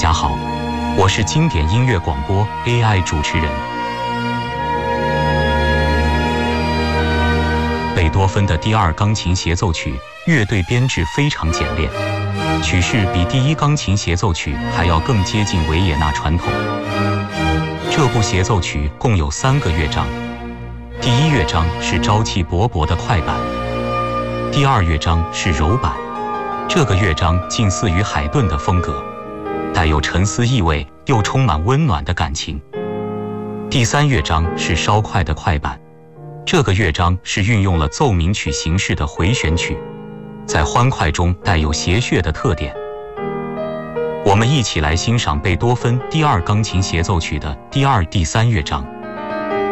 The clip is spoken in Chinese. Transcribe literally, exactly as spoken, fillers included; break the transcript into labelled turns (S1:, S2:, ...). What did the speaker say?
S1: 家好，我是经典音乐广播 A I 主持人。贝多芬的第二钢琴协奏曲乐队编制非常简练，曲式比第一钢琴协奏曲还要更接近维也纳传统。这部协奏曲共有三个乐章，第一乐章是朝气勃勃的快板，第二乐章是柔板，这个乐章近似于海顿的风格，带有沉思意味又充满温暖的感情。第三乐章是稍快的快板，这个乐章是运用了奏鸣曲形式的回旋曲，在欢快中带有谐谑的特点。我们一起来欣赏贝多芬第二钢琴协奏曲的第二、第三乐章。